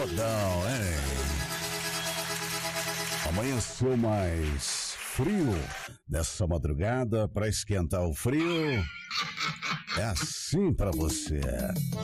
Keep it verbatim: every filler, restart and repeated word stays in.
modão, hein? Amanheceu mais frio nessa madrugada para esquentar o frio. É assim pra você.